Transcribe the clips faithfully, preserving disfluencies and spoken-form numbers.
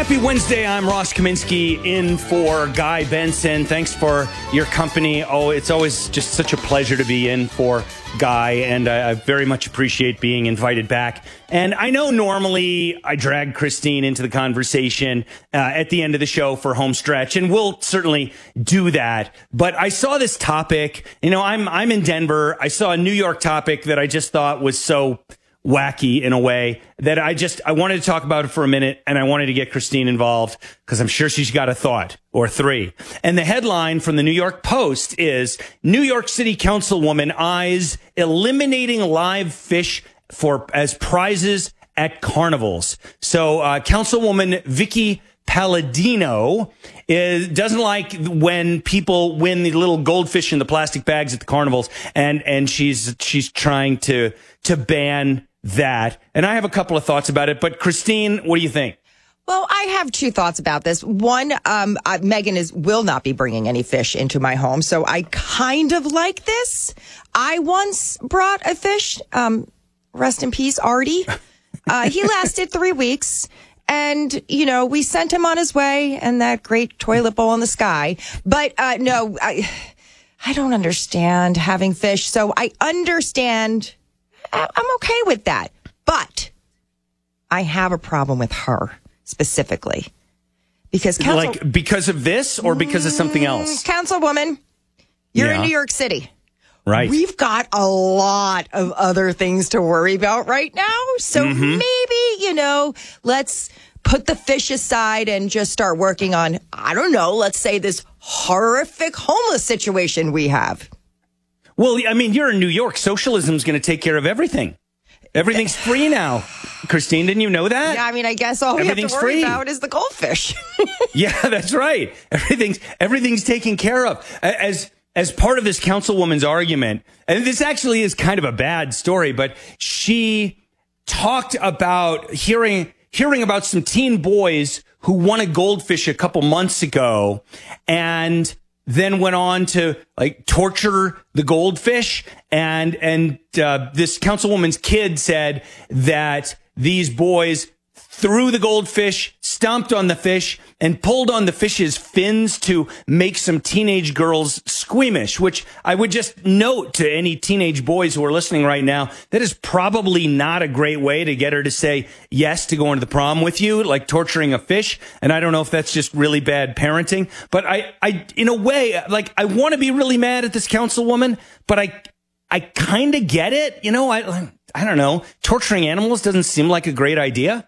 Happy Wednesday. I'm Ross Kaminsky in for Guy Benson. Thanks for your company. Oh, it's always just such a pleasure to be in for Guy, and I, I very much appreciate being invited back. And I know normally I drag Christine into the conversation uh, at the end of the show for home stretch, and we'll certainly do that. But I saw this topic. You know, I'm I'm in Denver. I saw a New York topic that I just thought was so wacky in a way that I just, I wanted to talk about it for a minute, and I wanted to get Christine involved because I'm sure she's got a thought or three. And the headline from the New York Post is New York City Councilwoman eyes eliminating live fish for as prizes at carnivals. So uh, Councilwoman Vicky Palladino is, doesn't like when people win the little goldfish in the plastic bags at the carnivals, and and she's she's trying to to ban that. And I have a couple of thoughts about it, but Christine, what do you think? Well, I have two thoughts about this. One, um, uh, Megan is will not be bringing any fish into my home, so I kind of like this. I once brought a fish. Um, rest in peace, Artie. Uh, he lasted three weeks. And, you know, we sent him on his way and that great toilet bowl in the sky. But uh, no, I, I don't understand having fish. So I understand. I'm okay with that. But I have a problem with her specifically. Because council, like because of this or because of something else? Councilwoman, you're Yeah. in New York City. Right. We've got a lot of other things to worry about right now. So Mm-hmm. maybe, you know, let's put the fish aside and just start working on, I don't know, let's say this horrific homeless situation we have. Well, I mean, you're in New York. Socialism's going to take care of everything. Everything's free now. Christine, didn't you know that? Yeah, I mean, I guess all we have to Everything's worry free. about is the goldfish. Yeah, that's right. Everything's everything's taken care of. As as part of this councilwoman's argument, and this actually is kind of a bad story, but she talked about hearing hearing about some teen boys who won a goldfish a couple months ago and then went on to like torture the goldfish. And, and, uh, this councilwoman's kid said that these boys threw the goldfish, stomped on the fish, and pulled on the fish's fins to make some teenage girls squeamish, which I would just note to any teenage boys who are listening right now, that is probably not a great way to get her to say yes to going to the prom with you, like torturing a fish. And I don't know if that's just really bad parenting, but I, I, in a way, like, I want to be really mad at this councilwoman, but I, I kind of get it. You know, I, I don't know. Torturing animals doesn't seem like a great idea.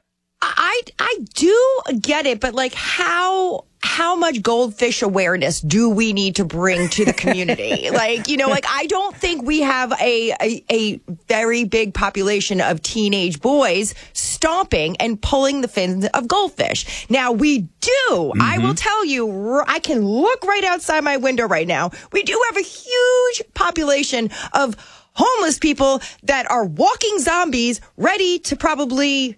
I I do get it, but like how how much goldfish awareness do we need to bring to the community? Like, you know, like I don't think we have a, a a very big population of teenage boys stomping and pulling the fins of goldfish. Now we do. Mm-hmm. I will tell you, I can look right outside my window right now. We do have a huge population of homeless people that are walking zombies ready to probably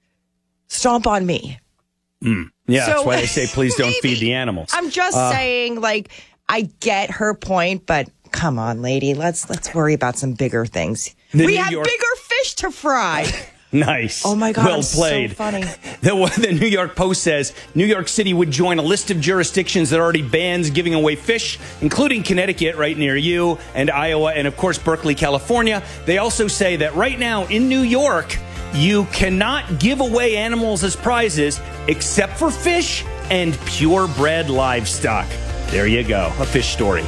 stomp on me. Mm. Yeah, so, that's why they say please don't maybe, feed the animals. I'm just uh, saying, like, I get her point, but come on, lady, let's let's worry about some bigger things. We New have York- bigger fish to fry. Nice. Oh my God, well I'm played. so funny. The, the New York Post says New York City would join a list of jurisdictions that already bans giving away fish, including Connecticut, right near you, and Iowa, and of course Berkeley, California. They also say that right now in New York, you cannot give away animals as prizes except for fish and purebred livestock. There you go. A fish story.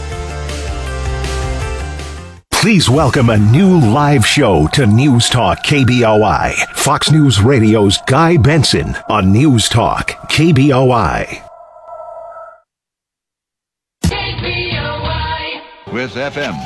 Please welcome a new live show to News Talk K B O I. Fox News Radio's Guy Benson on News Talk K B O I. K B O I. With F M.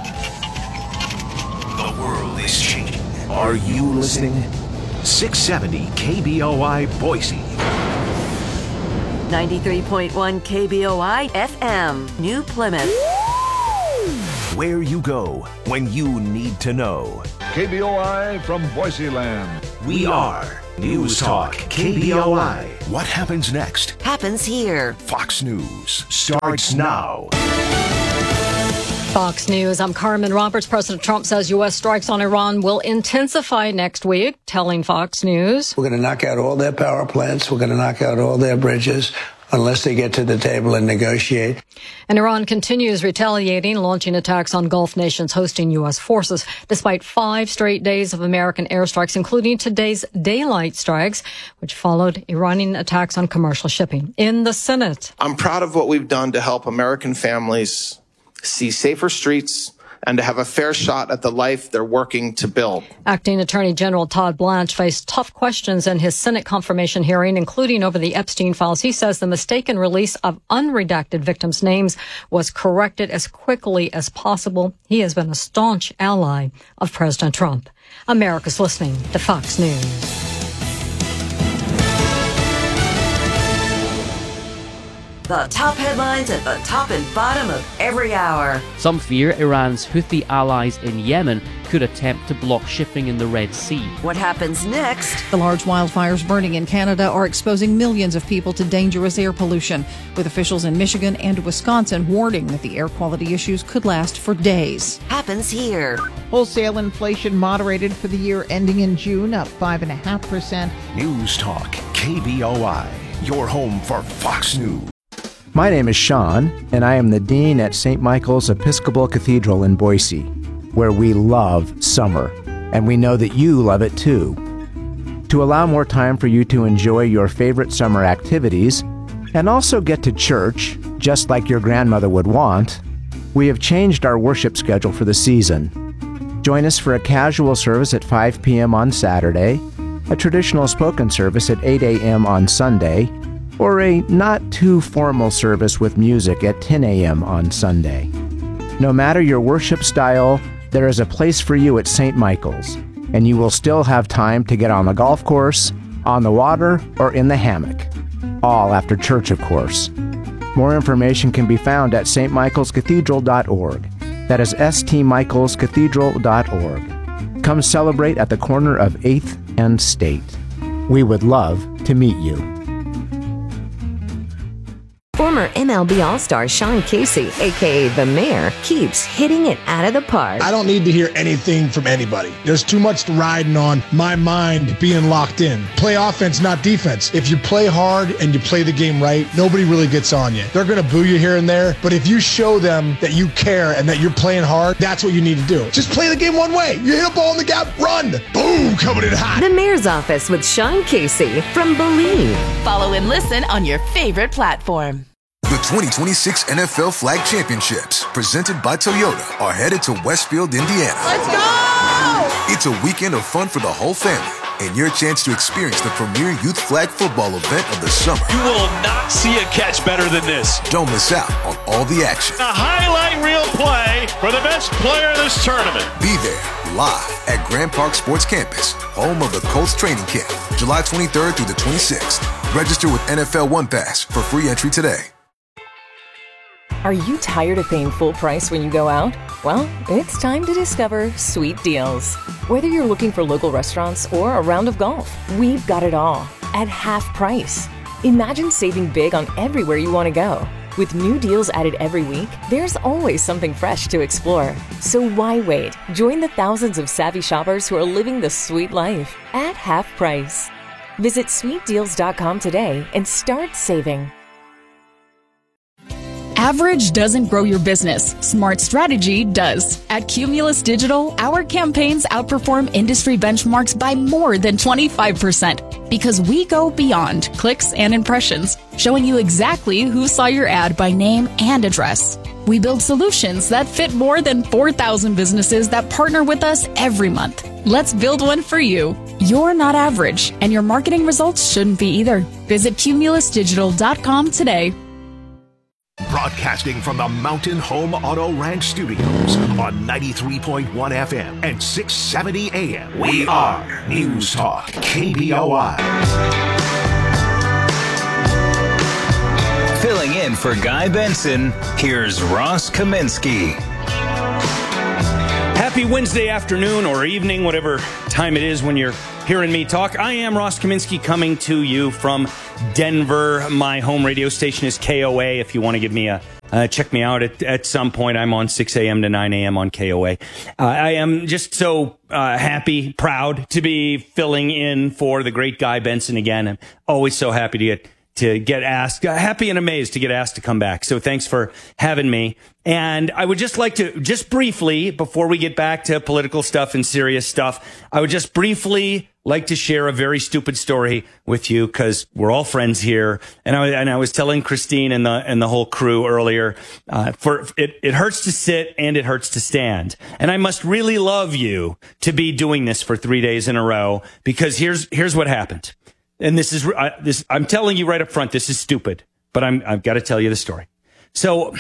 The world is changing. Are you listening? six seventy K B O I Boise. ninety-three point one K B O I F M, New Plymouth. Where you go when you need to know. K B O I from Boise Land. We are News Talk K B O I. What happens next? Happens here. Fox News starts now. Fox News, I'm Carmen Roberts. President Trump says U S strikes on Iran will intensify next week, telling Fox News. We're going to knock out all their power plants. We're going to knock out all their bridges unless they get to the table and negotiate. And Iran continues retaliating, launching attacks on Gulf nations hosting U S forces, despite five straight days of American airstrikes, including today's daylight strikes, which followed Iranian attacks on commercial shipping. In the Senate, I'm proud of what we've done to help American families see safer streets and to have a fair shot at the life they're working to build. Acting Attorney General Todd Blanche faced tough questions in his Senate confirmation hearing, including over the Epstein files. He says the mistaken release of unredacted victims' names was corrected as quickly as possible. He has been a staunch ally of President Trump. America's listening to Fox News. The top headlines at the top and bottom of every hour. Some fear Iran's Houthi allies in Yemen could attempt to block shipping in the Red Sea. What happens next? The large wildfires burning in Canada are exposing millions of people to dangerous air pollution, with officials in Michigan and Wisconsin warning that the air quality issues could last for days. Happens here. Wholesale inflation moderated for the year ending in June, up five point five percent. News Talk, K B O I, your home for Fox News. My name is Sean, and I am the Dean at Saint Michael's Episcopal Cathedral in Boise, where we love summer, and we know that you love it too. To allow more time for you to enjoy your favorite summer activities, and also get to church, just like your grandmother would want, we have changed our worship schedule for the season. Join us for a casual service at five p.m. on Saturday, a traditional spoken service at eight a.m. on Sunday, or a not-too-formal service with music at ten a.m. on Sunday. No matter your worship style, there is a place for you at Saint Michael's, and you will still have time to get on the golf course, on the water, or in the hammock. All after church, of course. More information can be found at s t michaels cathedral dot org. That is s t michaels cathedral dot org. Come celebrate at the corner of eighth and State. We would love to meet you. Former M L B All-Star Sean Casey, a k a. The Mayor, keeps hitting it out of the park. I don't need to hear anything from anybody. There's too much riding on my mind being locked in. Play offense, not defense. If you play hard and you play the game right, nobody really gets on you. They're going to boo you here and there, but if you show them that you care and that you're playing hard, that's what you need to do. Just play the game one way. You hit a ball in the gap, run. Boom, coming in hot. The Mayor's Office with Sean Casey from Believe. Follow and listen on your favorite platform. The twenty twenty-six N F L Flag Championships, presented by Toyota, are headed to Westfield, Indiana. Let's go! It's a weekend of fun for the whole family, and your chance to experience the premier youth flag football event of the summer. You will not see a catch better than this. Don't miss out on all the action. A highlight reel play for the best player of this tournament. Be there, live at Grand Park Sports Campus, home of the Colts training camp, July twenty-third through the twenty-sixth. Register with N F L One Pass for free entry today. Are you tired of paying full price when you go out? Well, it's time to discover Sweet Deals. Whether you're looking for local restaurants or a round of golf, we've got it all at half price. Imagine saving big on everywhere you want to go. With new deals added every week, there's always something fresh to explore. So why wait? Join the thousands of savvy shoppers who are living the sweet life at half price. Visit sweet deals dot com today and start saving. Average doesn't grow your business. Smart strategy does. At Cumulus Digital, our campaigns outperform industry benchmarks by more than twenty-five percent because we go beyond clicks and impressions, showing you exactly who saw your ad by name and address. We build solutions that fit more than four thousand businesses that partner with us every month. Let's build one for you. You're not average, and your marketing results shouldn't be either. Visit cumulus digital dot com today. Broadcasting from the Mountain Home Auto Ranch Studios on ninety-three point one F M and six seventy A M. We are News Talk K B O I. Filling in for Guy Benson, here's Ross Kaminsky. Happy Wednesday afternoon or evening, whatever time it is when you're hearing me talk. I am Ross Kaminsky coming to you from Denver. My home radio station is K O A if you want to give me a Uh, check me out at, at some point. I'm on six a.m. to nine a.m. on K O A. Uh, I am just so uh, happy, proud to be filling in for the great Guy Benson again. I'm always so happy to get to get asked, uh, happy and amazed to get asked to come back. So thanks for having me. And I would just like to, just briefly, before we get back to political stuff and serious stuff, I would just briefly like to share a very stupid story with you because we're all friends here. And I, and I was telling Christine and the and the whole crew earlier, uh, for it, it hurts to sit and it hurts to stand. And I must really love you to be doing this for three days in a row because here's here's what happened. And this is uh, this. I'm telling you right up front, this is stupid, but I'm I've got to tell you the story. So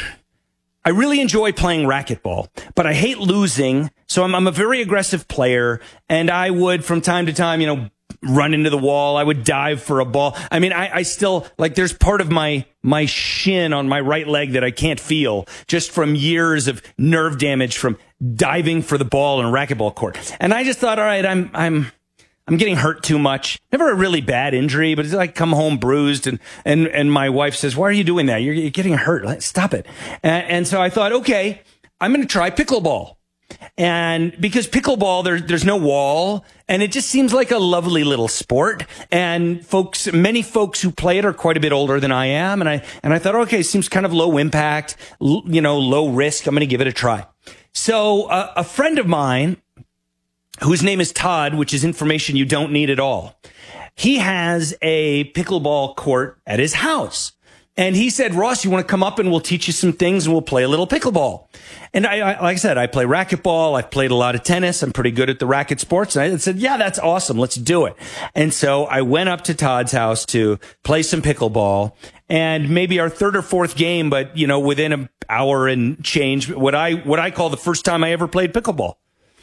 I really enjoy playing racquetball, but I hate losing. So I'm, I'm a very aggressive player, and I would from time to time, you know, run into the wall. I would dive for a ball. I mean, I, I still like there's part of my my shin on my right leg that I can't feel just from years of nerve damage from diving for the ball in a racquetball court. And I just thought, all right, I'm I'm. I'm getting hurt too much. Never a really bad injury, but it's like come home bruised. And, and, and my wife says, why are you doing that? You're, you're getting hurt. Stop it. And, and so I thought, okay, I'm going to try pickleball. And because pickleball, there, there's no wall and it just seems like a lovely little sport. And folks, many folks who play it are quite a bit older than I am. And I, and I thought, okay, it seems kind of low impact, you know, low risk. I'm going to give it a try. So uh, a friend of mine, whose name is Todd, which is information you don't need at all. He has a pickleball court at his house. And he said, Ross, you want to come up and we'll teach you some things and we'll play a little pickleball. And I, I like I said, I play racquetball. I've played a lot of tennis. I'm pretty good at the racket sports. And I said, yeah, that's awesome. Let's do it. And so I went up to Todd's house to play some pickleball. And maybe our third or fourth game, but, you know, within an hour and change, what I what I call the first time I ever played pickleball.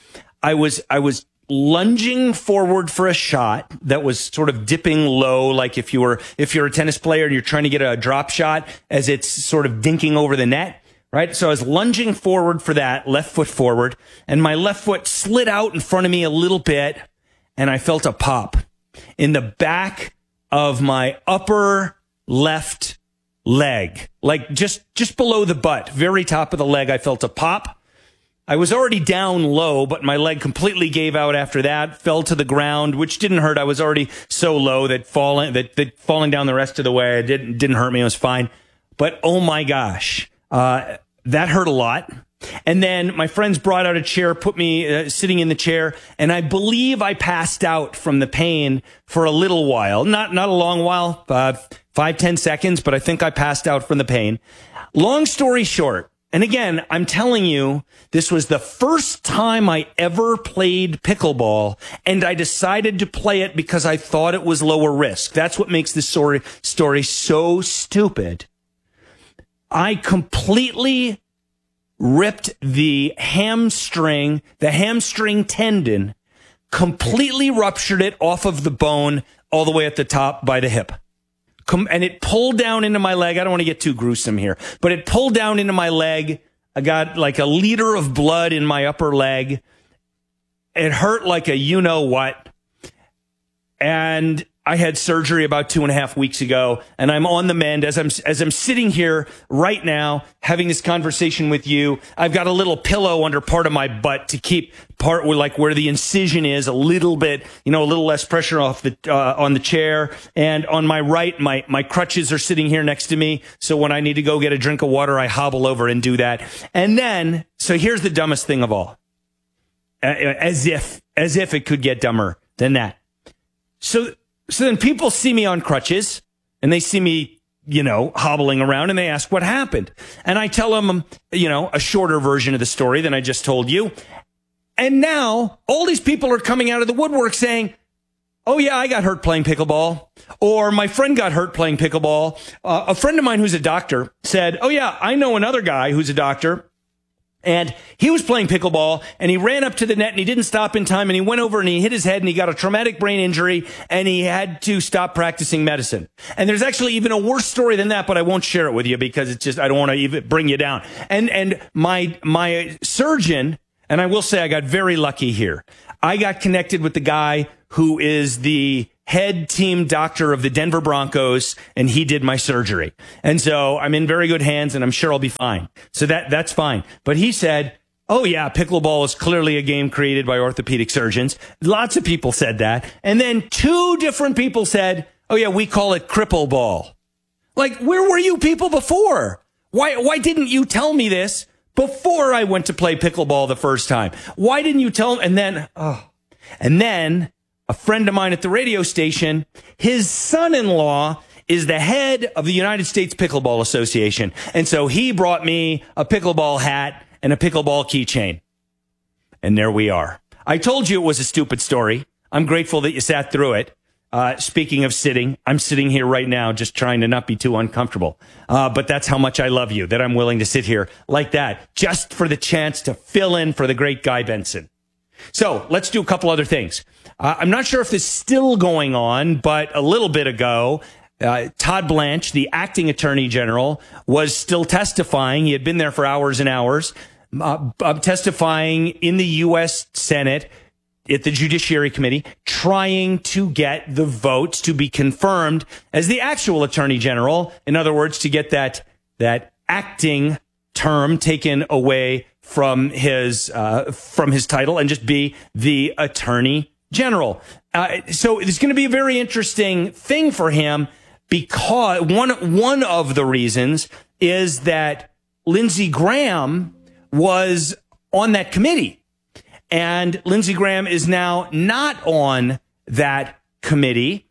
I was, I was lunging forward for a shot that was sort of dipping low. Like if you were, if you're a tennis player and you're trying to get a drop shot as it's sort of dinking over the net, right? So I was lunging forward for that, left foot forward, and my left foot slid out in front of me a little bit. And I felt a pop in the back of my upper left leg, like just, just below the butt, very top of the leg. I felt a pop. I was already down low, but my leg completely gave out after that, fell to the ground, which didn't hurt. I was already so low that falling, that, that falling down the rest of the way, it didn't, didn't hurt me. It was fine. But oh my gosh, uh, that hurt a lot. And then my friends brought out a chair, put me uh, sitting in the chair, and I believe I passed out from the pain for a little while. Not, not a long while, uh, five, ten seconds, but I think I passed out from the pain. Long story short, and again, I'm telling you, this was the first time I ever played pickleball, and I decided to play it because I thought it was lower risk. That's what makes this story, story so stupid. I completely ripped the hamstring, the hamstring tendon, completely ruptured it off of the bone all the way at the top by the hip. And it pulled down into my leg. I don't want to get too gruesome here, but it pulled down into my leg. I got like a liter of blood in my upper leg. It hurt like a you-know-what. And I had surgery about two and a half weeks ago, and I'm on the mend. As I'm as I'm sitting here right now having this conversation with you, I've got a little pillow under part of my butt to keep part where like where the incision is a little bit, you know, a little less pressure off the uh, on the chair. And on my right, my my crutches are sitting here next to me. So when I need to go get a drink of water, I hobble over and do that. And then, so here's the dumbest thing of all, as if as if it could get dumber than that. So. So then people see me on crutches and they see me, you know, hobbling around and they ask what happened. And I tell them, you know, a shorter version of the story than I just told you. And now all these people are coming out of the woodwork saying, oh, yeah, I got hurt playing pickleball, or my friend got hurt playing pickleball. Uh, a friend of mine who's a doctor said, oh, yeah, I know another guy who's a doctor. And he was playing pickleball, and he ran up to the net, and he didn't stop in time, and he went over, and he hit his head, and he got a traumatic brain injury, and he had to stop practicing medicine. And there's actually even a worse story than that, but I won't share it with you because it's just, I don't want to even bring you down. And and my my surgeon, and I will say I got very lucky here. I got connected with the guy who is the head team doctor of the Denver Broncos, and he did my surgery. And so I'm in very good hands, and I'm sure I'll be fine. So that that's fine. But he said, oh, yeah, pickleball is clearly a game created by orthopedic surgeons. Lots of people said that. And then two different people said, oh, yeah, we call it cripple ball. Like, where were you people before? Why, why didn't you tell me this before I went to play pickleball the first time? Why didn't you tell me? And then, oh, and then a friend of mine at the radio station, his son-in-law is the head of the United States Pickleball Association. And so he brought me a pickleball hat and a pickleball keychain. And there we are. I told you it was a stupid story. I'm grateful that you sat through it. Uh, speaking of sitting, I'm sitting here right now just trying to not be too uncomfortable. Uh, but that's how much I love you, that I'm willing to sit here like that just for the chance to fill in for the great Guy Benson. So let's do a couple other things. Uh, I'm not sure if this is still going on, but a little bit ago, uh, Todd Blanche, the acting attorney general, was still testifying. He had been there for hours and hours, uh, uh, testifying in the U S Senate at the Judiciary Committee, trying to get the votes to be confirmed as the actual attorney general. In other words, to get that that acting term taken away from his uh, from his title and just be the attorney general. Uh, so it's going to be a very interesting thing for him, because one one of the reasons is that Lindsey Graham was on that committee, and Lindsey Graham is now not on that committee,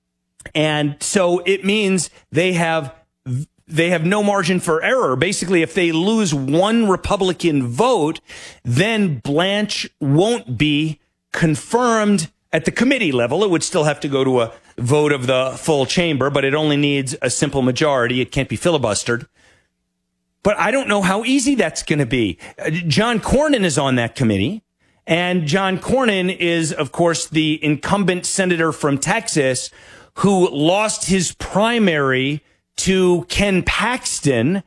and so it means they have they have no margin for error. Basically, if they lose one Republican vote, then Blanche won't be confirmed at the committee level. It would still have to go to a vote of the full chamber, but it only needs a simple majority. It can't be filibustered. But I don't know how easy that's going to be. John Cornyn is on that committee, and John Cornyn is, of course, the incumbent senator from Texas who lost his primary to Ken Paxton.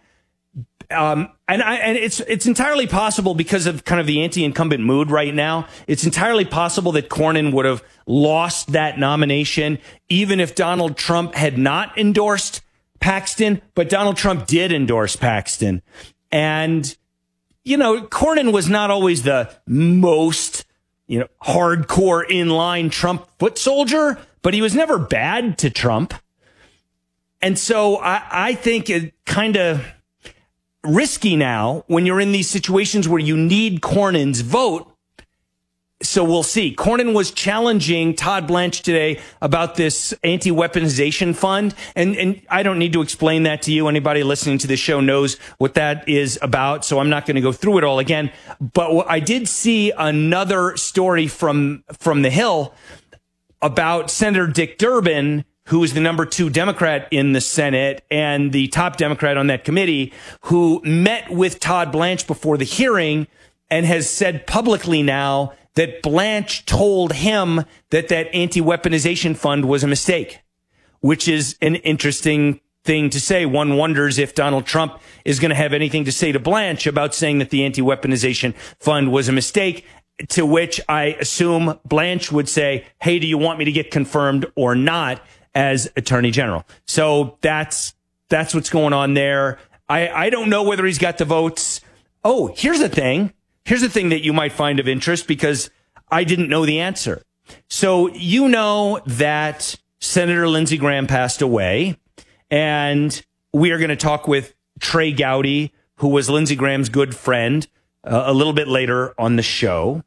Um, and, I, and it's it's entirely possible, because of kind of the anti-incumbent mood right now, it's entirely possible that Cornyn would have lost that nomination even if Donald Trump had not endorsed Paxton. But Donald Trump did endorse Paxton. And, you know, Cornyn was not always the most, you know, hardcore inline Trump foot soldier, but he was never bad to Trump. And so I, I think it kind of risky now when you're in these situations where you need Cornyn's vote. So we'll see. Cornyn was challenging Todd Blanche today about this anti-weaponization fund. And, and I don't need to explain that to you. Anybody listening to this show knows what that is about, so I'm not going to go through it all again. But I did see another story from, from the Hill about Senator Dick Durbin, who is the number two Democrat in the Senate and the top Democrat on that committee, who met with Todd Blanche before the hearing and has said publicly now that Blanche told him that that anti-weaponization fund was a mistake, which is an interesting thing to say. One wonders if Donald Trump is going to have anything to say to Blanche about saying that the anti-weaponization fund was a mistake, to which I assume Blanche would say, hey, do you want me to get confirmed or not as attorney general? So that's that's what's going on there. I, I don't know whether he's got the votes. Oh, here's the thing. Here's the thing that you might find of interest, because I didn't know the answer. So you know that Senator Lindsey Graham passed away, and we are going to talk with Trey Gowdy, who was Lindsey Graham's good friend, uh, a little bit later on the show.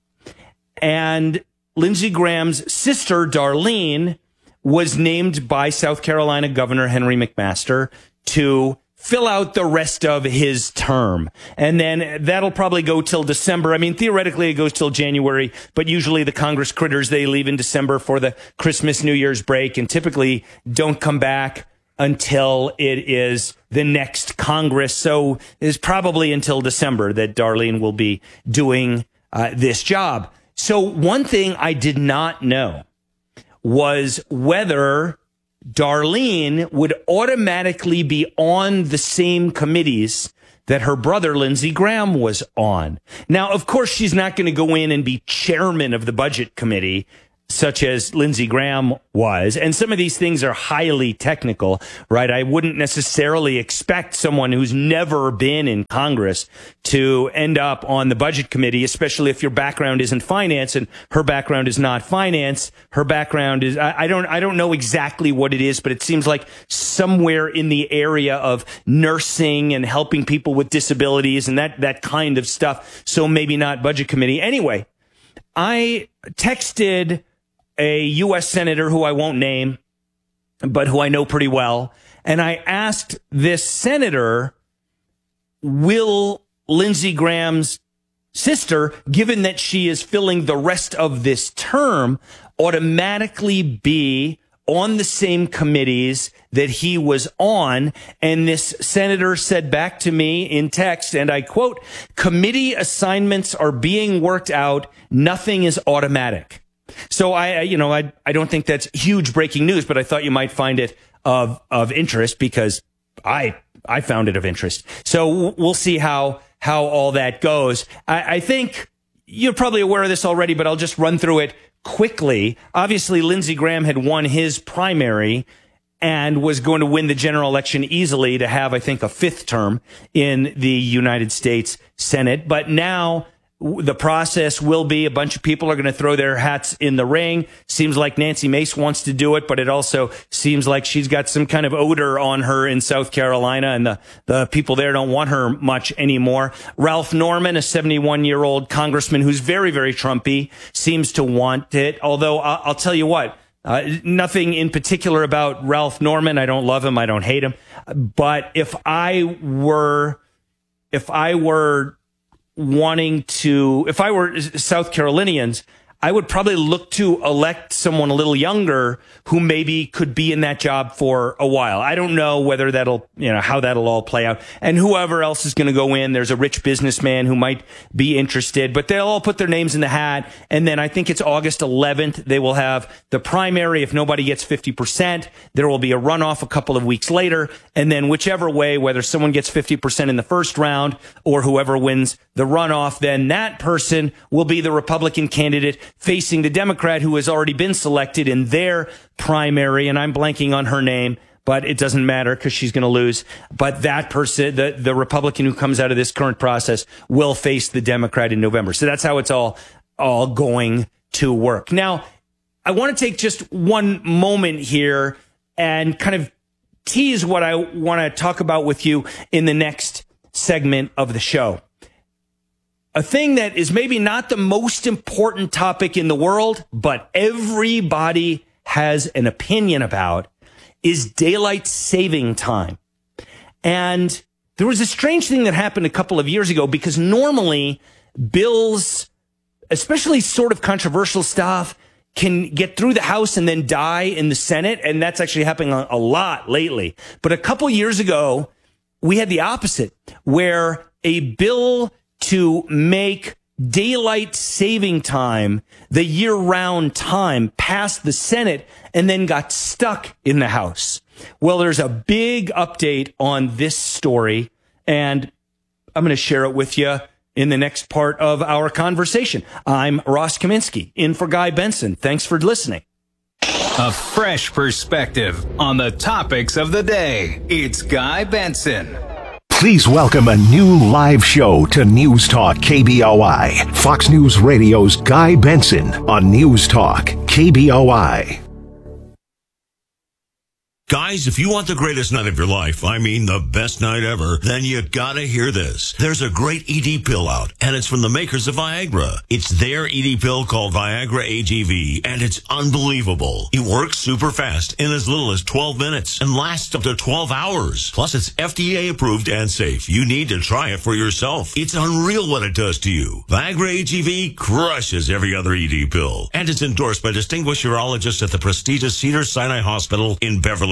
And Lindsey Graham's sister, Darlene, was named by South Carolina Governor Henry McMaster to fill out the rest of his term. And then that'll probably go till December. I mean, theoretically, it goes till January, but usually the Congress critters, they leave in December for the Christmas, New Year's break, and typically don't come back until it is the next Congress. So it's probably until December that Darlene will be doing uh, this job. So one thing I did not know was whether Darlene would automatically be on the same committees that her brother Lindsey Graham was on. Now, of course, she's not going to go in and be chairman of the budget committee. such as Lindsey Graham was. And some of these things are highly technical, right? I wouldn't necessarily expect someone who's never been in Congress to end up on the budget committee, especially if your background isn't finance, and her background is not finance. Her background is, I, I don't, I don't know exactly what it is, but it seems like somewhere in the area of nursing and helping people with disabilities and that, that kind of stuff. So maybe not budget committee. Anyway, I texted a U S senator who I won't name, but who I know pretty well. And I asked this senator, will Lindsey Graham's sister, given that she is filling the rest of this term, automatically be on the same committees that he was on? And this senator said back to me in text, and I quote, "Committee assignments are being worked out. Nothing is automatic." So I, you know, I, I don't think that's huge breaking news, but I thought you might find it of, of interest because I, I found it of interest. So we'll see how, how all that goes. I, I think you're probably aware of this already, but I'll just run through it quickly. Obviously, Lindsey Graham had won his primary and was going to win the general election easily to have, I think, a fifth term in the United States Senate. But now the process will be a bunch of people are going to throw their hats in the ring. Seems like Nancy Mace wants to do it, but it also seems like she's got some kind of odor on her in South Carolina, and the, the people there don't want her much anymore. Ralph Norman, a seventy-one-year-old congressman who's very, very Trumpy, seems to want it. Although I'll, I'll tell you what, uh, nothing in particular about Ralph Norman. I don't love him. I don't hate him. But if I were, if I were wanting to, if I were South Carolinians, I would probably look to elect someone a little younger who maybe could be in that job for a while. I don't know whether that'll, you know, how that'll all play out. And whoever else is going to go in, there's a rich businessman who might be interested, but they'll all put their names in the hat. And then I think it's August eleventh. They will have the primary. If nobody gets fifty percent, there will be a runoff a couple of weeks later. And then whichever way, whether someone gets fifty percent in the first round or whoever wins the runoff, then that person will be the Republican candidate facing the Democrat who has already been selected in their primary. And I'm blanking on her name, but it doesn't matter because she's going to lose. But that person, the, the Republican who comes out of this current process, will face the Democrat in November. So that's how it's all, all going to work. Now, I want to take just one moment here and kind of tease what I want to talk about with you in the next segment of the show. A thing that is maybe not the most important topic in the world, but everybody has an opinion about, is daylight saving time. And there was a strange thing that happened a couple of years ago, because normally bills, especially sort of controversial stuff, can get through the House and then die in the Senate. And that's actually happening a, a lot lately. But a couple years ago, we had the opposite, where a bill to make daylight saving time the year-round time passed the Senate and then got stuck in the House. Well, there's a big update on this story, and I'm going to share it with you in the next part of our conversation. I'm Ross Kaminsky, in for Guy Benson. Thanks for listening. A fresh perspective on the topics of the day. It's Guy Benson. Please welcome a new live show to News Talk K B O I. Fox News Radio's Guy Benson on News Talk K B O I. Guys, if you want the greatest night of your life, I mean the best night ever, then you gotta hear this. There's a great E D pill out, and it's from the makers of Viagra. It's their E D pill called Viagra A G V, and it's unbelievable. It works super fast in as little as twelve minutes and lasts up to twelve hours. Plus, it's F D A approved and safe. You need to try it for yourself. It's unreal what it does to you. Viagra A G V crushes every other E D pill, and it's endorsed by distinguished urologists at the prestigious Cedars-Sinai Hospital in Beverly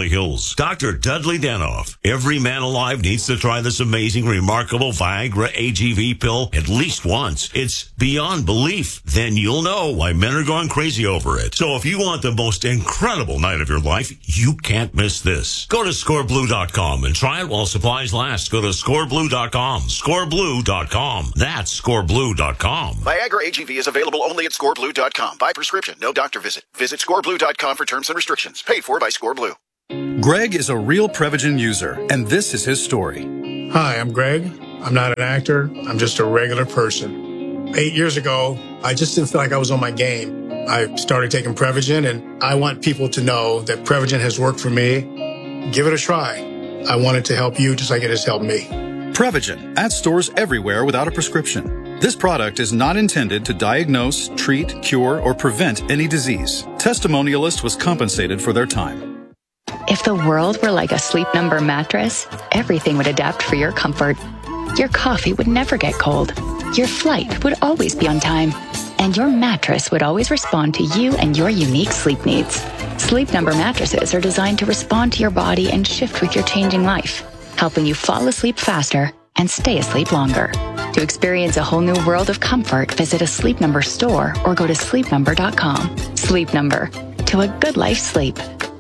Beverly Hills. Doctor Dudley Danoff. Every man alive needs to try this amazing, remarkable Viagra A G V pill at least once. It's beyond belief. Then you'll know why men are going crazy over it. So if you want the most incredible night of your life, you can't miss this. Go to score blue dot com and try it while supplies last. Go to score blue dot com. score blue dot com. That's score blue dot com. Viagra A G V is available only at score blue dot com. By prescription, no doctor visit. Visit score blue dot com for terms and restrictions. Paid for by ScoreBlue. Greg is a real Prevagen user, and this is his story. Hi, I'm Greg. I'm not an actor. I'm just a regular person. Eight years ago, I just didn't feel like I was on my game. I started taking Prevagen, and I want people to know that Prevagen has worked for me. Give it a try. I want it to help you just like it has helped me. Prevagen, at stores everywhere without a prescription. This product is not intended to diagnose, treat, cure, or prevent any disease. Testimonialist was compensated for their time. If the world were like a Sleep Number mattress, everything would adapt for your comfort. Your coffee would never get cold. Your flight would always be on time. And your mattress would always respond to you and your unique sleep needs. Sleep Number mattresses are designed to respond to your body and shift with your changing life, helping you fall asleep faster and stay asleep longer. To experience a whole new world of comfort, visit a Sleep Number store or go to sleep number dot com. Sleep Number, to a good life sleep.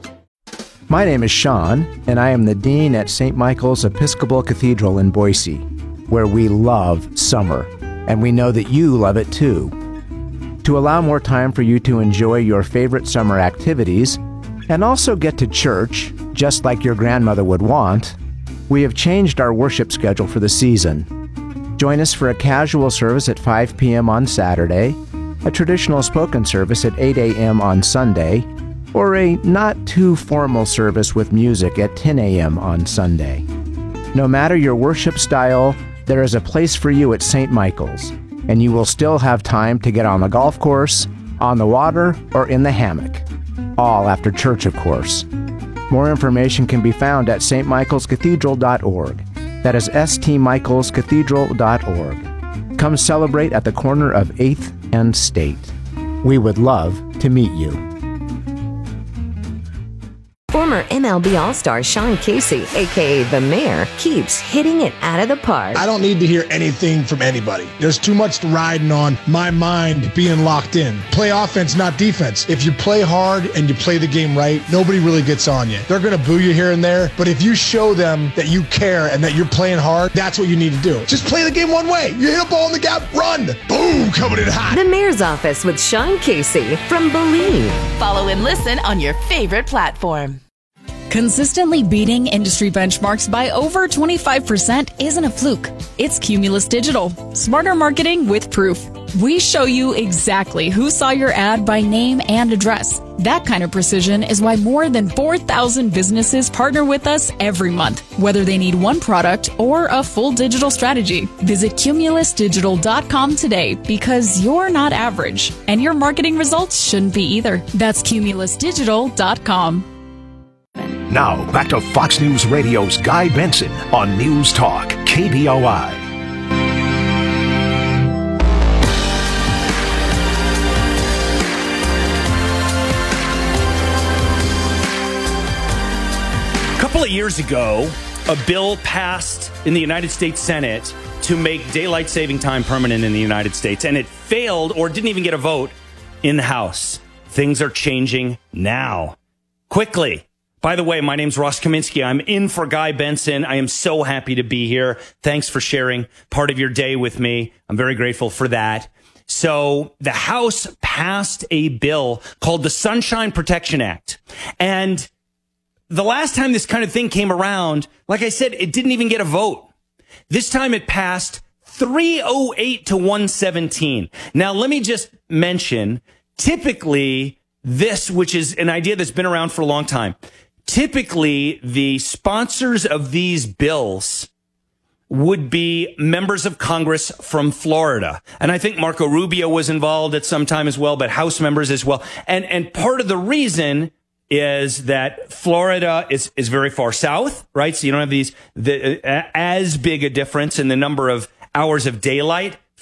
My name is Sean, and I am the Dean at Saint Michael's Episcopal Cathedral in Boise, where we love summer, and we know that you love it too. To allow more time for you to enjoy your favorite summer activities, and also get to church, just like your grandmother would want, we have changed our worship schedule for the season. Join us for a casual service at five p.m. on Saturday, a traditional spoken service at eight a.m. on Sunday, or a not-too-formal service with music at ten a.m. on Sunday. No matter your worship style, there is a place for you at Saint Michael's, and you will still have time to get on the golf course, on the water, or in the hammock. All after church, of course. More information can be found at s t michaels cathedral dot org. That is s t michaels cathedral dot org. Come celebrate at the corner of eighth and State. We would love to meet you. Former M L B All-Star Sean Casey, a k a. The Mayor, keeps hitting it out of the park. I don't need to hear anything from anybody. There's too much riding on my mind being locked in. Play offense, not defense. If you play hard and you play the game right, nobody really gets on you. They're going to boo you here and there, but if you show them that you care and that you're playing hard, that's what you need to do. Just play the game one way. You hit a ball in the gap, run. Boom, coming in hot. The Mayor's Office with Sean Casey from Believe. Follow and listen on your favorite platform. Consistently beating industry benchmarks by over twenty-five percent isn't a fluke. It's Cumulus Digital. Smarter marketing with proof. We show you exactly who saw your ad by name and address. That kind of precision is why more than four thousand businesses partner with us every month, whether they need one product or a full digital strategy. Visit cumulus digital dot com today because you're not average, and your marketing results shouldn't be either. That's cumulus digital dot com. Now, back to Fox News Radio's Guy Benson on News Talk, K B O I. A couple of years ago, a bill passed in the United States Senate to make daylight saving time permanent in the United States, and it failed or didn't even get a vote in the House. Things are changing now. Quickly. By the way, my name's Ross Kaminsky. I'm in for Guy Benson. I am so happy to be here. Thanks for sharing part of your day with me. I'm very grateful for that. So the House passed a bill called the Sunshine Protection Act. And the last time this kind of thing came around, like I said, it didn't even get a vote. This time it passed three oh eight to one seventeen. Now, let me just mention, typically this, which is an idea that's been around for a long time, typically, the sponsors of these bills would be members of Congress from Florida. And I think Marco Rubio was involved at some time as well, but House members as well. And, and part of the reason is that Florida is, is very far south, right? So you don't have these, the, uh, as big a difference in the number of hours of daylight.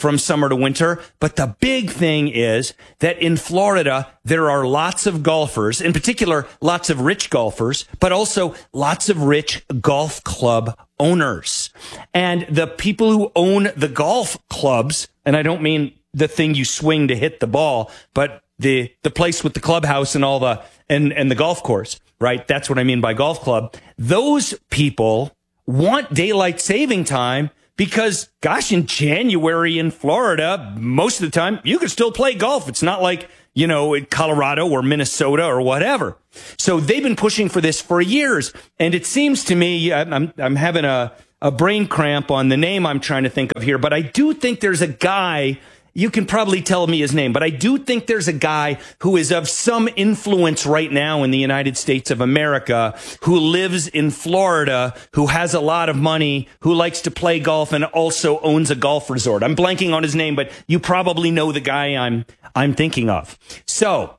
from summer to winter. But the big thing is that in Florida, there are lots of golfers, in particular, lots of rich golfers, but also lots of rich golf club owners. And the people who own the golf clubs, and I don't mean the thing you swing to hit the ball, but the the place with the clubhouse and all the and and the golf course, right? That's what I mean by golf club. Those people want daylight saving time because, gosh, in January in Florida, most of the time you can still play golf. It's not like, you know, in Colorado or Minnesota or whatever. So they've been pushing for this for years, and it seems to me I'm I'm having a a brain cramp on the name I'm trying to think of here, but I do think there's a guy. You can probably tell me his name, but I do think there's a guy who is of some influence right now in the United States of America who lives in Florida, who has a lot of money, who likes to play golf and also owns a golf resort. I'm blanking on his name, but you probably know the guy I'm I'm thinking of. So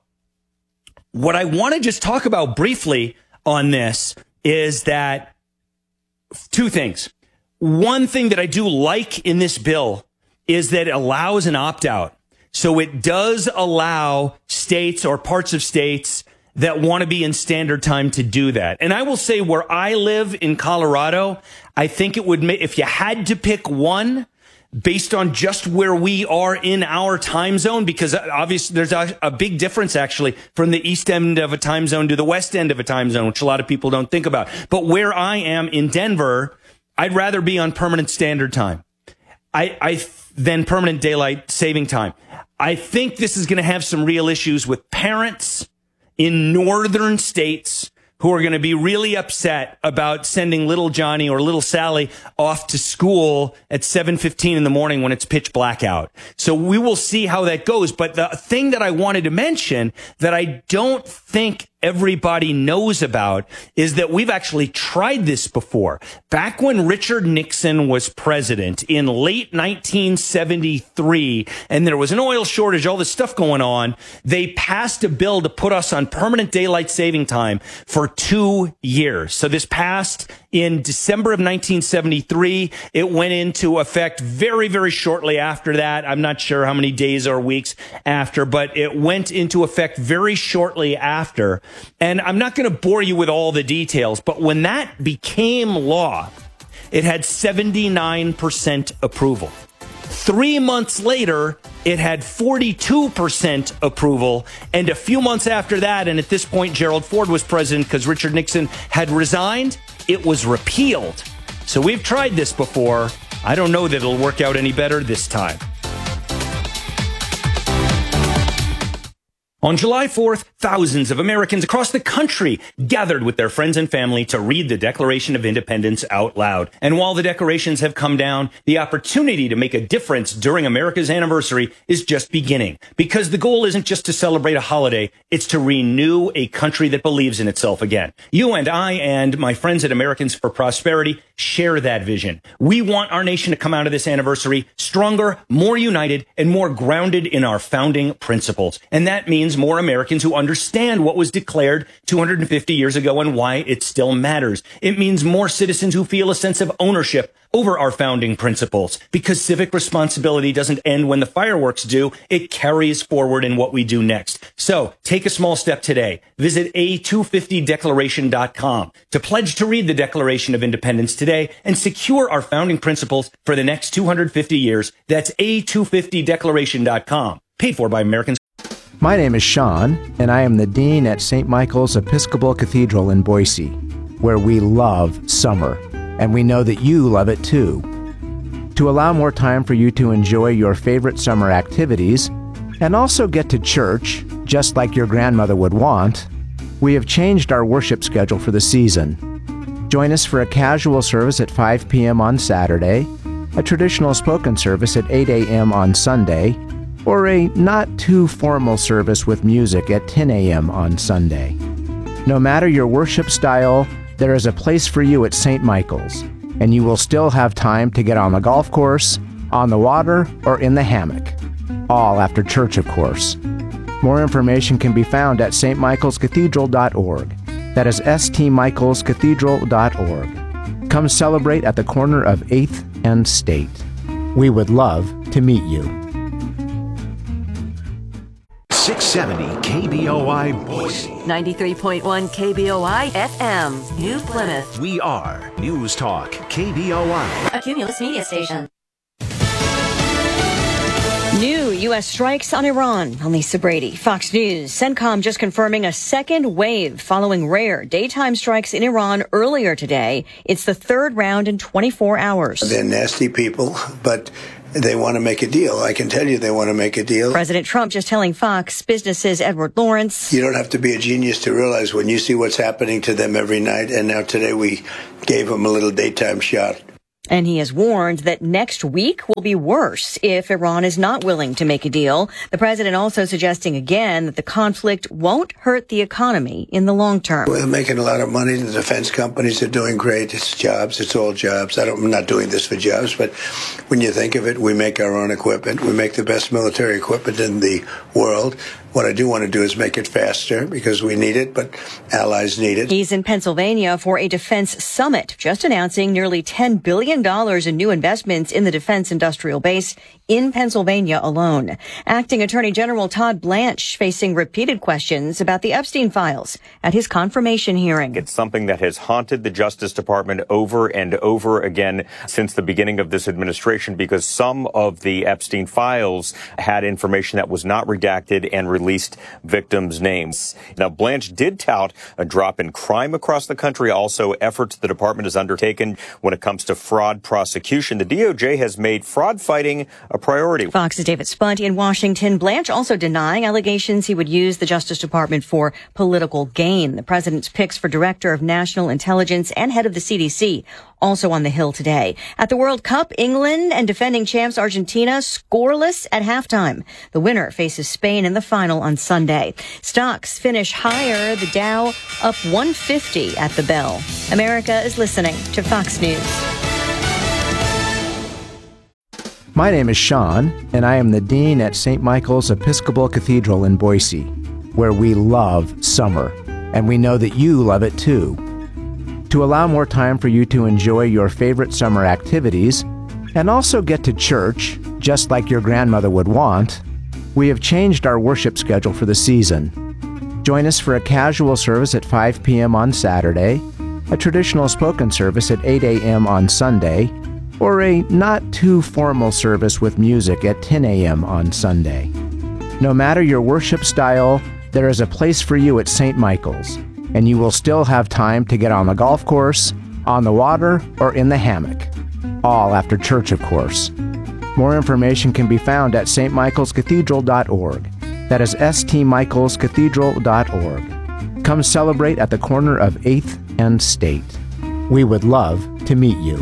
what I want to just talk about briefly on this is that two things. One thing that I do like in this bill is that it allows an opt-out. So it does allow states or parts of states that want to be in standard time to do that. And I will say where I live in Colorado, I think it would make, if you had to pick one based on just where we are in our time zone, because obviously there's a, a big difference actually from the east end of a time zone to the west end of a time zone, which a lot of people don't think about. But where I am in Denver, I'd rather be on permanent standard time. I, I, than permanent daylight saving time. I think this is going to have some real issues with parents in northern states who are going to be really upset about sending little Johnny or little Sally off to school at seven fifteen in the morning when it's pitch black out. So we will see how that goes. But the thing that I wanted to mention that I don't think everybody knows about is that we've actually tried this before. Back when Richard Nixon was president in late nineteen seventy-three, and there was an oil shortage, all this stuff going on, they passed a bill to put us on permanent daylight saving time for two years. So this passed in December of nineteen seventy-three. It went into effect very, very shortly after that. I'm not sure how many days or weeks after, but it went into effect very shortly after. And I'm not going to bore you with all the details, but when that became law, it had seventy-nine percent approval. Three months later, it had forty-two percent approval. And a few months after that, and at this point, Gerald Ford was president because Richard Nixon had resigned, it was repealed. So we've tried this before. I don't know that it'll work out any better this time. On July fourth, thousands of Americans across the country gathered with their friends and family to read the Declaration of Independence out loud. And while the decorations have come down, the opportunity to make a difference during America's anniversary is just beginning. Because the goal isn't just to celebrate a holiday, it's to renew a country that believes in itself again. You and I and my friends at Americans for Prosperity share that vision. We want our nation to come out of this anniversary stronger, more united, and more grounded in our founding principles. And that means more Americans who understand what was declared two hundred fifty years ago and why it still matters. It means more citizens who feel a sense of ownership over our founding principles, because civic responsibility doesn't end when the fireworks do. It carries forward in what we do next. So take a small step today. Visit A two fifty declaration dot com to pledge to read the Declaration of Independence today and secure our founding principles for the next two hundred fifty years. That's A two fifty declaration dot com. Paid for by Americans. My name is Sean, and I am the Dean at Saint Michael's Episcopal Cathedral in Boise, where we love summer, and we know that you love it too. To allow more time for you to enjoy your favorite summer activities, and also get to church, just like your grandmother would want, we have changed our worship schedule for the season. Join us for a casual service at five p.m. on Saturday, a traditional spoken service at eight a.m. on Sunday, or a not-too-formal service with music at ten a.m. on Sunday. No matter your worship style, there is a place for you at Saint Michael's, and you will still have time to get on the golf course, on the water, or in the hammock. All after church, of course. More information can be found at s t michaels cathedral dot org. That is s t michaels cathedral dot org. Come celebrate at the corner of eighth and State. We would love to meet you. six seventy K B O I Boise. ninety-three point one K B O I F M, New Plymouth. We are News Talk K B O I. A Cumulus Media Station. New U S strikes on Iran. I'm Lisa Brady, Fox News. CENTCOM just confirming a second wave following rare daytime strikes in Iran earlier today. It's the third round in twenty-four hours. They're nasty people, but they want to make a deal. I can tell you they want to make a deal. President Trump just telling Fox Business's Edward Lawrence. You don't have to be a genius to realize when you see what's happening to them every night, and now today we gave them a little daytime shot. And he has warned that next week will be worse if Iran is not willing to make a deal. The president also suggesting again that the conflict won't hurt the economy in the long term. We're making a lot of money. The defense companies are doing great. It's jobs. It's all jobs. I don't, I'm not doing this for jobs, but when you think of it, we make our own equipment. We make the best military equipment in the world. What I do want to do is make it faster because we need it, but allies need it. He's in Pennsylvania for a defense summit, just announcing nearly ten billion dollars in new investments in the defense industrial base in Pennsylvania alone. Acting Attorney General Todd Blanche facing repeated questions about the Epstein files at his confirmation hearing. It's something that has haunted the Justice Department over and over again since the beginning of this administration because some of the Epstein files had information that was not redacted and released victims' names. Now, Blanche did tout a drop in crime across the country, also efforts the department has undertaken when it comes to fraud prosecution. The D O J has made fraud fighting a priority. Fox's David Spunt in Washington. Blanche also denying allegations he would use the Justice Department for political gain. The president's picks for Director of National Intelligence and head of the C D C also on the Hill today. At the World Cup, England and defending champs Argentina scoreless at halftime. The winner faces Spain in the final on Sunday. Stocks finish higher, the Dow up one fifty at the bell. America is listening to Fox News. My name is Sean, and I am the Dean at Saint Michael's Episcopal Cathedral in Boise, where we love summer, and we know that you love it too. To allow more time for you to enjoy your favorite summer activities, and also get to church, just like your grandmother would want, we have changed our worship schedule for the season. Join us for a casual service at five p.m. on Saturday, a traditional spoken service at eight a.m. on Sunday, or a not-too-formal service with music at ten a.m. on Sunday. No matter your worship style, there is a place for you at Saint Michael's, and you will still have time to get on the golf course, on the water, or in the hammock. All after church, of course. More information can be found at s t michaels cathedral dot org. That is s t michaels cathedral dot org. Come celebrate at the corner of eighth and State. We would love to meet you.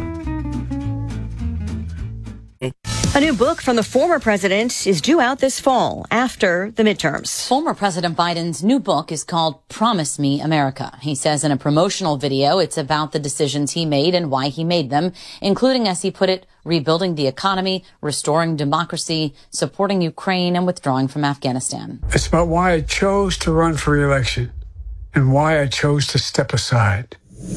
A new book from the former president is due out this fall after the midterms. Former President Biden's new book is called Promise Me America. He says in a promotional video it's about the decisions he made and why he made them, including, as he put it, rebuilding the economy, restoring democracy, supporting Ukraine, and withdrawing from Afghanistan. It's about why I chose to run for re-election and why I chose to step aside.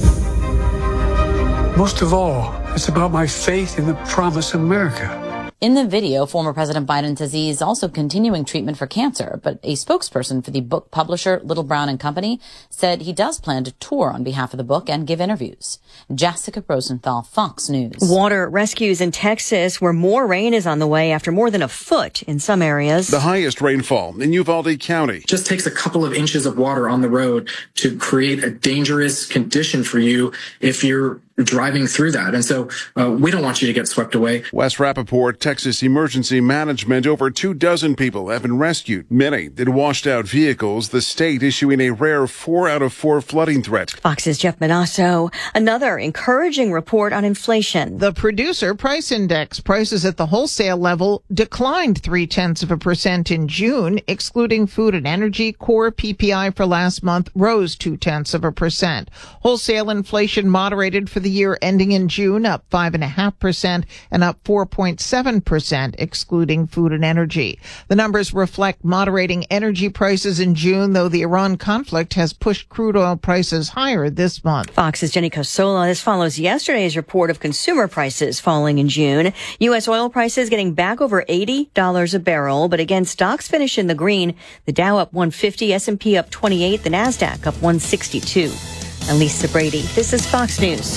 Most of all, it's about my faith in the promise of America. In the video, former President Biden says he's also continuing treatment for cancer, but a spokesperson for the book publisher Little Brown and Company said he does plan to tour on behalf of the book and give interviews. Jessica Rosenthal, Fox News. Water rescues in Texas where more rain is on the way after more than a foot in some areas. The highest rainfall in Uvalde County. Just takes a couple of inches of water on the road to create a dangerous condition for you if you're driving through that. And so uh, we don't want you to get swept away. Wes Rappaport, Texas Emergency Management. Over two dozen people have been rescued, many in washed out vehicles, the state issuing a rare four out of four flooding threat. Fox's Jeff Manasso. Another encouraging report on inflation. The producer price index, prices at the wholesale level, declined three tenths of a percent in June, excluding food and energy. Core P P I for last month rose two tenths of a percent. Wholesale inflation moderated for the year ending in June, up five point five percent and up four point seven percent, excluding food and energy. The numbers reflect moderating energy prices in June, though the Iran conflict has pushed crude oil prices higher this month. Fox's Jenny Cosola. This follows yesterday's report of consumer prices falling in June. U S oil prices getting back over eighty dollars a barrel, but again, stocks finish in the green. The Dow up one fifty, S and P up twenty-eight, the NASDAQ up one sixty-two. I'm Lisa Brady. This is Fox News.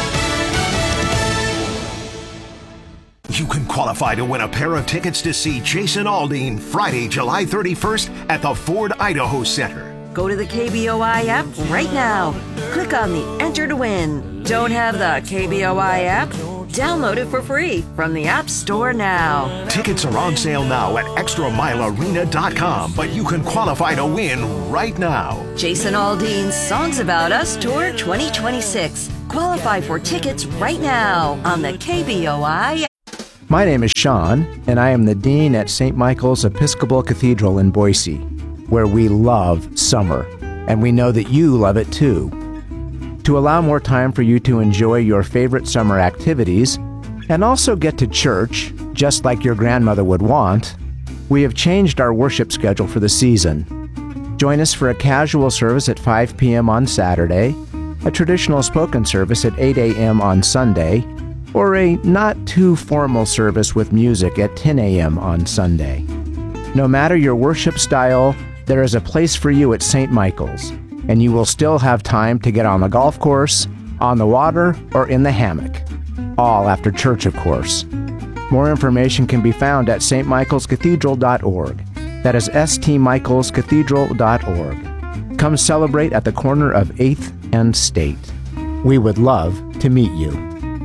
You can qualify to win a pair of tickets to see Jason Aldean Friday, July thirty-first at the Ford Idaho Center. Go to the K B O I app right now. Click on the Enter to Win. Don't have the K B O I app? Download it for free from the App Store now. Tickets are on sale now at extra mile arena dot com, but you can qualify to win right now. Jason Aldean's Songs About Us Tour twenty twenty-six. Qualify for tickets right now on the K B O I. My name is Sean, and I am the Dean at Saint Michael's Episcopal Cathedral in Boise, where we love summer, and we know that you love it too. To allow more time for you to enjoy your favorite summer activities, and also get to church, just like your grandmother would want, we have changed our worship schedule for the season. Join us for a casual service at five p.m. on Saturday, a traditional spoken service at eight a.m. on Sunday, or a not-too-formal service with music at ten a.m. on Sunday. No matter your worship style, there is a place for you at Saint Michael's, and you will still have time to get on the golf course, on the water, or in the hammock. All after church, of course. More information can be found at s t michaels cathedral dot org. That is s t michaels cathedral dot org. Come celebrate at the corner of eighth and State. We would love to meet you.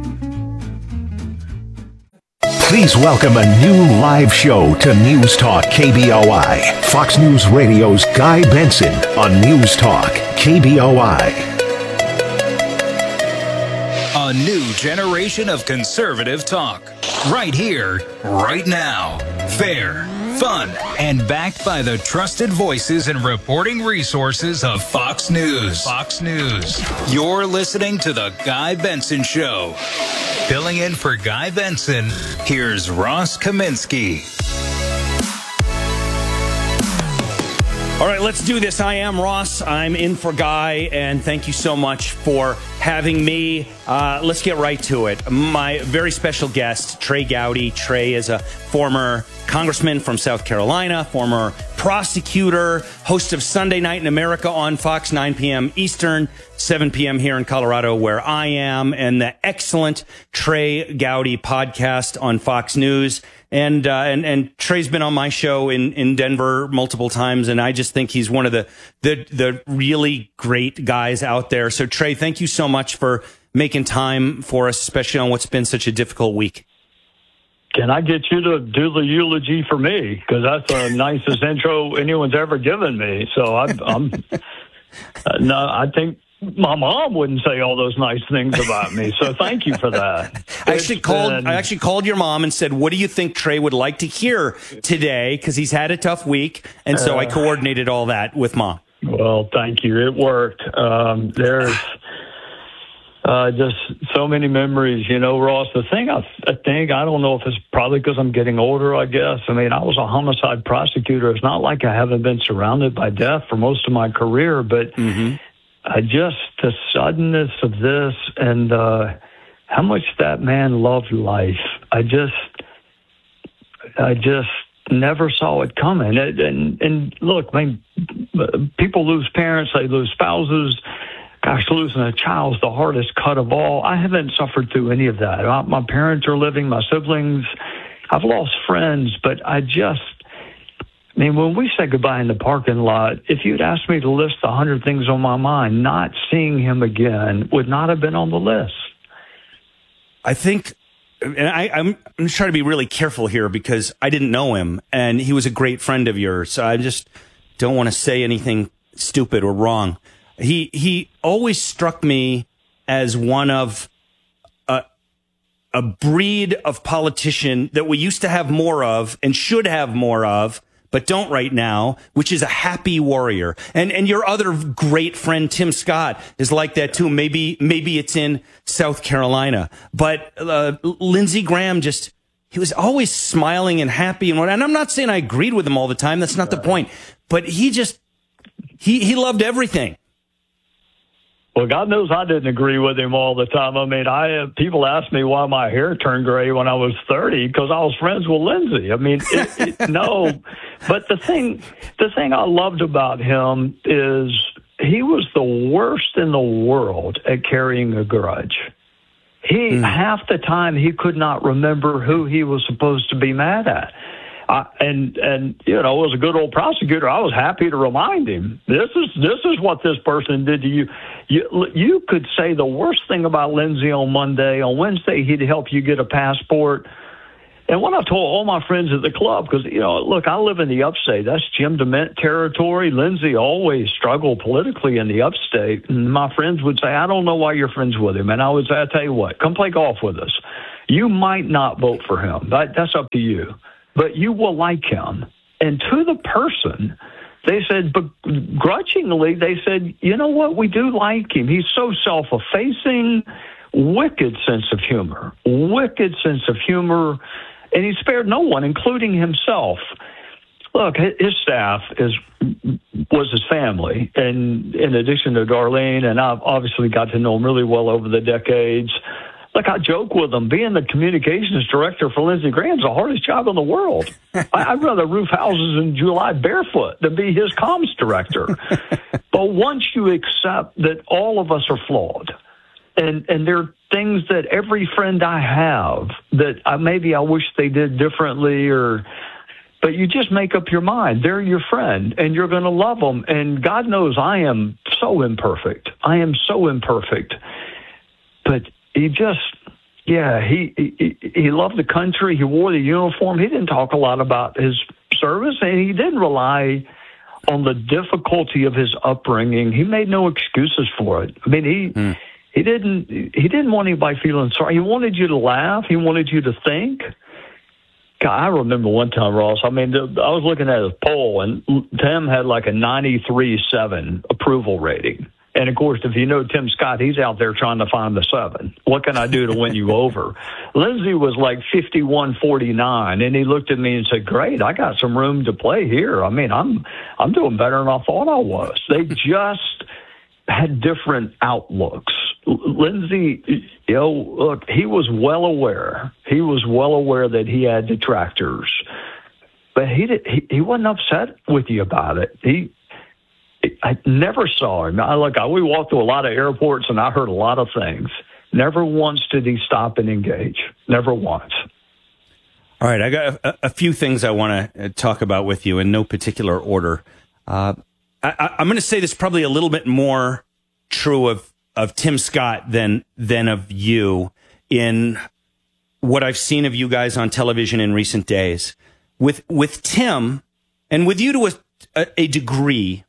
Please welcome a new live show to News Talk K B O I. Fox News Radio's Guy Benson on News Talk K B O I. A new generation of conservative talk. Right here, right now. Fair, fun, and backed by the trusted voices and reporting resources of Fox News. Fox News. You're listening to The Guy Benson Show. Filling in for Guy Benson, here's Ross Kaminsky. All right, let's do this. I am Ross. I'm in for Guy, and thank you so much for having me. Uh, let's get right to it. My very special guest, Trey Gowdy. Trey is a former congressman from South Carolina, former prosecutor, host of Sunday Night in America on Fox, nine p.m. Eastern, seven p.m. here in Colorado, where I am, and the excellent Trey Gowdy podcast on Fox News. And, uh, and, and Trey's been on my show in, in Denver multiple times, and I just think he's one of the, the, the really great guys out there. So Trey, thank you so much for making time for us, especially on what's been such a difficult week. Can I get you to do the eulogy for me? Because that's the nicest intro anyone's ever given me. So I'm, I'm uh, no, I think my mom wouldn't say all those nice things about me. So thank you for that. I actually It's called. been- I actually called your mom and said, "What do you think Trey would like to hear today?" Because he's had a tough week, and so I Uh, coordinated all that with Mom. Well, thank you. It worked. Um, there's uh, just so many memories, you know, Ross. The thing I, I think, I don't know if it's probably because I'm getting older, I guess. I mean, I was a homicide prosecutor. It's not like I haven't been surrounded by death for most of my career, but I just, the suddenness of this and uh, how much that man loved life. I just, I just never saw it coming. And, and, and look, I mean, people lose parents, they lose spouses. Gosh, losing a child's the hardest cut of all. I haven't suffered through any of that. My, my parents are living, my siblings. I've lost friends, but I just, I mean, when we said goodbye in the parking lot, if you'd asked me to list a hundred things on my mind, not seeing him again would not have been on the list. I think, and I, I'm, I'm trying to be really careful here because I didn't know him, and he was a great friend of yours. So I just don't want to say anything stupid or wrong. He he always struck me as one of a a breed of politician that we used to have more of and should have more of, but don't right now, which is a happy warrior. And and your other great friend, Tim Scott, is like that too. Maybe maybe it's in South Carolina. But uh, Lindsey Graham just, he was always smiling and happy. And what, and I'm not saying I agreed with him all the time. That's not the point. But he just, he, he loved everything. Well, God knows I didn't agree with him all the time. I mean, I uh, people asked me why my hair turned gray when I was thirty because I was friends with Lindsey. I mean, it, it, no. But the thing, the thing I loved about him is he was the worst in the world at carrying a grudge. He mm. half the time he could not remember who he was supposed to be mad at. I, and, and, you know, as a good old prosecutor, I was happy to remind him, this is, this is what this person did to you. You, you could say the worst thing about Lindsey on Monday. On Wednesday, he'd help you get a passport. And what I told all my friends at the club, because, you know, look, I live in the upstate. That's Jim DeMint territory. Lindsey always struggled politically in the upstate. And my friends would say, I don't know why you're friends with him. And I would say, I tell you what, come play golf with us. You might not vote for him. That, that's up to you. But you will like him. And to the person, they said, but grudgingly, they said, you know what, we do like him. He's so self-effacing, wicked sense of humor, wicked sense of humor, and he spared no one, including himself. Look, his staff is was his family, and in addition to Darlene, and I've obviously got to know him really well over the decades. Look, I joke with him. Being the communications director for Lindsey Graham is the hardest job in the world. I'd rather roof houses in July barefoot than be his comms director. But once you accept that all of us are flawed, and, and there are things that every friend I have that I, maybe I wish they did differently, or but you just make up your mind. They're your friend, and you're going to love them. And God knows I am so imperfect. I am so imperfect. But he just, yeah, he, he he loved the country. He wore the uniform. He didn't talk a lot about his service, and he didn't rely on the difficulty of his upbringing. He made no excuses for it. I mean, he mm. he didn't he didn't want anybody feeling sorry. He wanted you to laugh. He wanted you to think. God, I remember one time, Ross. I mean, I was looking at his poll, and Tim had like a ninety-three point seven approval rating. And, of course, if you know Tim Scott, he's out there trying to find the seven. What can I do to win you over? Lindsey was like fifty-one forty-nine, and he looked at me and said, great, I got some room to play here. I mean, I'm I'm doing better than I thought I was. They just had different outlooks. Lindsey, you know, look, he was well aware. He was well aware that he had detractors. But he, did, he, he wasn't upset with you about it. He I never saw him. I look, I, we walked through a lot of airports, and I heard a lot of things. Never once did he stop and engage. Never once. All right, I got a, a few things I want to talk about with you in no particular order. Uh, I, I'm going to say this probably a little bit more true of, of Tim Scott than than of you in what I've seen of you guys on television in recent days. With with Tim, and with you to a, a degree,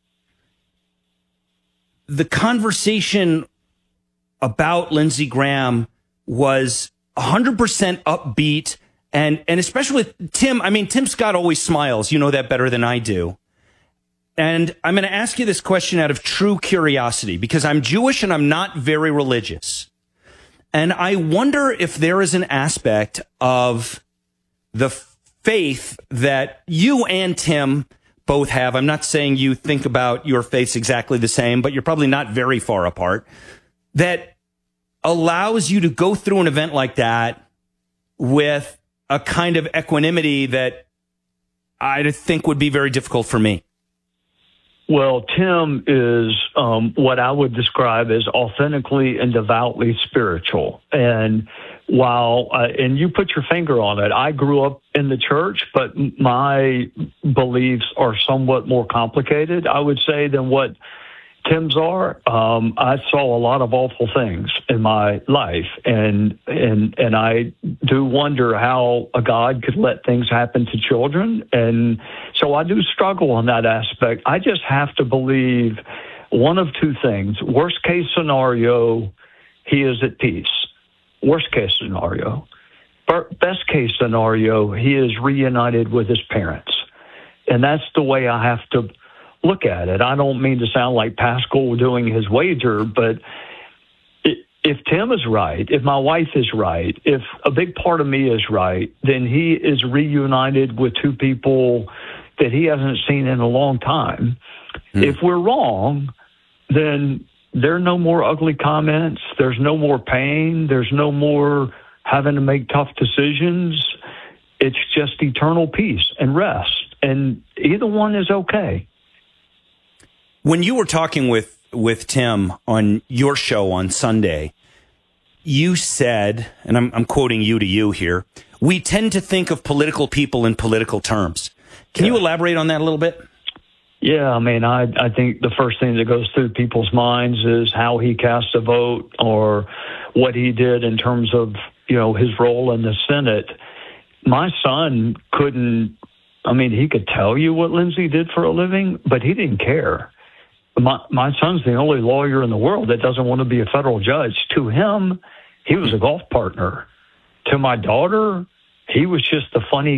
the conversation about Lindsey Graham was one hundred percent upbeat, and, and especially with Tim. I mean, Tim Scott always smiles. You know that better than I do. And I'm going to ask you this question out of true curiosity, because I'm Jewish and I'm not very religious. And I wonder if there is an aspect of the faith that you and Tim both have. I'm not saying you think about your faiths exactly the same, but you're probably not very far apart, that allows you to go through an event like that with a kind of equanimity that I think would be very difficult for me. Well, Tim is um, what I would describe as authentically and devoutly spiritual. And while, uh, and you put your finger on it, I grew up in the church, but my beliefs are somewhat more complicated, I would say, than what Tim's are. Um, I saw a lot of awful things in my life, and and and I do wonder how a God could let things happen to children. And so I do struggle on that aspect. I just have to believe one of two things. Worst case scenario, he is at peace. Worst case scenario. Best case scenario, he is reunited with his parents. And that's the way I have to look at it. I don't mean to sound like Pascal doing his wager, but if Tim is right, if my wife is right, if a big part of me is right, then he is reunited with two people that he hasn't seen in a long time. Mm. If we're wrong, then there are no more ugly comments. There's no more pain. There's no more having to make tough decisions. It's just eternal peace and rest. And either one is okay. When you were talking with with Tim on your show on Sunday, you said, and I'm, I'm quoting you to you here, we tend to think of political people in political terms. Can yeah. you elaborate on that a little bit? Yeah, I mean, I, I think the first thing that goes through people's minds is how he cast a vote or what he did in terms of, you know, his role in the Senate. My son couldn't, I mean, he could tell you what Lindsey did for a living, but he didn't care. My, my son's the only lawyer in the world that doesn't want to be a federal judge. To him, he was a golf partner. To my daughter, he was just the funny